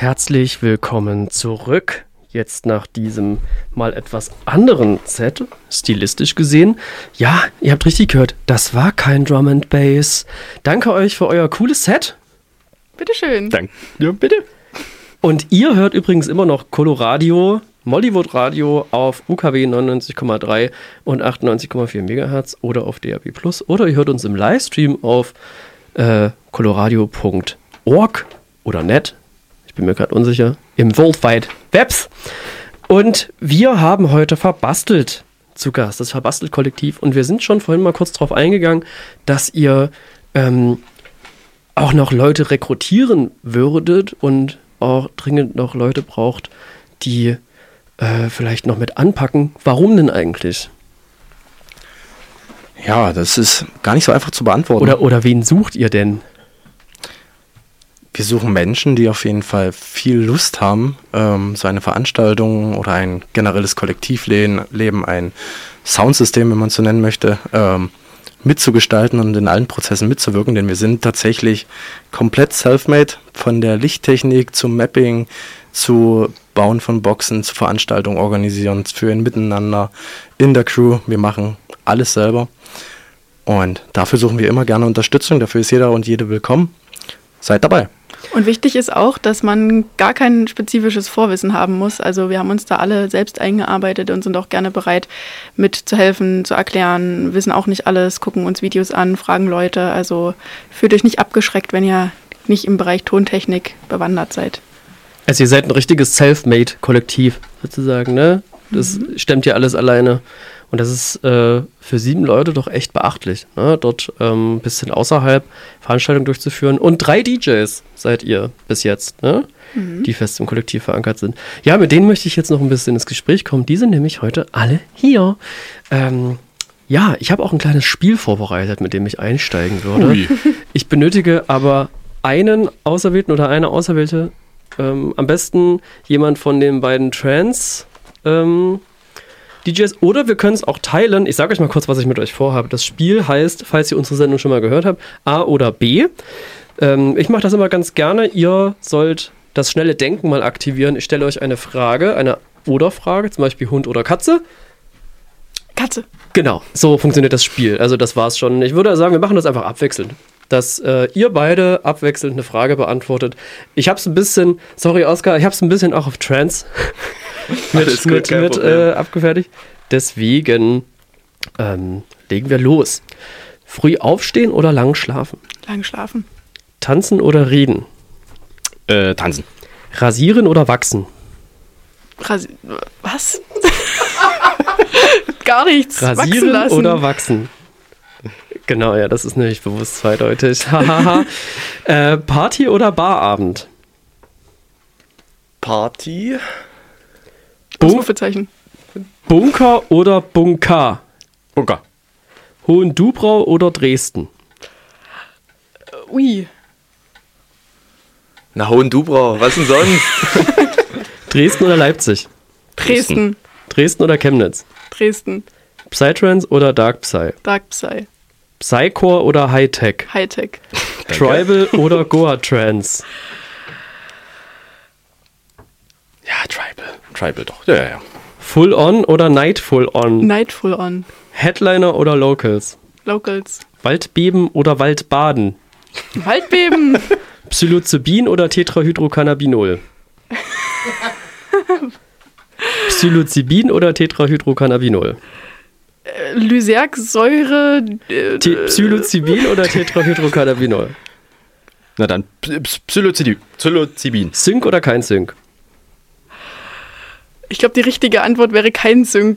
herzlich willkommen zurück. Jetzt nach diesem mal etwas anderen Set, stilistisch gesehen. Ja, ihr habt richtig gehört, das war kein Drum and Bass. Danke euch für euer cooles Set. Bitteschön. Danke. Ja, bitte. Und ihr hört übrigens immer noch Coloradio, Mollywood Radio auf UKW 99,3 und 98,4 MHz oder auf DAB+. Oder ihr hört uns im Livestream auf coloradio.org oder net. Ich bin mir gerade unsicher. Im World Wide Webs. Und wir haben heute Verbastelt zu Gast, das Verbastelt-Kollektiv. Und wir sind schon vorhin mal kurz drauf eingegangen, dass ihr auch noch Leute rekrutieren würdet und auch dringend noch Leute braucht, die vielleicht noch mit anpacken. Warum denn eigentlich? Ja, das ist gar nicht so einfach zu beantworten. Oder wen sucht ihr denn? Wir suchen Menschen, die auf jeden Fall viel Lust haben, so eine Veranstaltung oder ein generelles Kollektivleben, ein Soundsystem, wenn man es so nennen möchte, mitzugestalten und in allen Prozessen mitzuwirken, denn wir sind tatsächlich komplett self-made, von der Lichttechnik zum Mapping, zu Bauen von Boxen, zu Veranstaltungen organisieren, für ein Miteinander in der Crew. Wir machen alles selber und dafür suchen wir immer gerne Unterstützung, dafür ist jeder und jede willkommen. Seid dabei. Und wichtig ist auch, dass man gar kein spezifisches Vorwissen haben muss. Also wir haben uns da alle selbst eingearbeitet und sind auch gerne bereit, mitzuhelfen, zu erklären, wissen auch nicht alles, gucken uns Videos an, fragen Leute. Also fühlt euch nicht abgeschreckt, wenn ihr nicht im Bereich Tontechnik bewandert seid. Also ihr seid ein richtiges Self-Made-Kollektiv sozusagen, ne? Das stemmt ihr alles alleine. Und das ist für 7 Leute doch echt beachtlich, ne? Dort ein bisschen außerhalb Veranstaltungen durchzuführen. Und 3 DJs seid ihr bis jetzt, ne? Die fest im Kollektiv verankert sind. Ja, mit denen möchte ich jetzt noch ein bisschen ins Gespräch kommen. Die sind nämlich heute alle hier. Ja, ich habe auch ein kleines Spiel vorbereitet, mit dem ich einsteigen würde. Ui. Ich benötige aber einen Auserwählten oder eine Auserwählte, am besten jemand von den beiden Trance DJs, oder wir können es auch teilen. Ich sage euch mal kurz, was ich mit euch vorhabe. Das Spiel heißt, falls ihr unsere Sendung schon mal gehört habt, A oder B. Ich mache das immer ganz gerne. Ihr sollt das schnelle Denken mal aktivieren. Ich stelle euch eine Frage, eine Oder-Frage, zum Beispiel Hund oder Katze. Katze. Genau, so funktioniert das Spiel. Also das war's schon. Ich würde sagen, wir machen das einfach abwechselnd. Dass ihr beide abwechselnd eine Frage beantwortet. Ich hab's ein bisschen, sorry Oskar, ich hab's ein bisschen auch auf Trance mit abgefertigt. Deswegen legen wir los. Früh aufstehen oder lang schlafen? Lang schlafen. Tanzen oder reden? Tanzen. Rasieren oder wachsen? Was? Gar nichts. Wachsen Rasieren lassen. oder wachsen? Genau, ja, das ist nämlich bewusst zweideutig. Party oder Barabend? Party. Ausrufezeichen. Bunker oder Bunker? Bunker. Hohendubrau oder Dresden? Ui. Na, Hohendubrau, was denn sonst? Dresden oder Leipzig? Dresden. Dresden oder Chemnitz? Dresden. Psytrance oder Dark Psy? Dark Psy. Psycore oder Hightech? Hightech. Tribal oder Goa Trance? Ja, Tribal doch. Ja. Full On oder Night Full On? Night Full On. Headliner oder Locals? Locals. Waldbeben oder Waldbaden? Waldbeben. Psilocybin oder Tetrahydrocannabinol? Psilocybin oder Tetrahydrocannabinol? Lysergsäure. Psilocybin oder Tetrahydrocannabinol? Na dann Psilocybin. Sync oder kein Sync? Ich glaube, die richtige Antwort wäre kein Sync.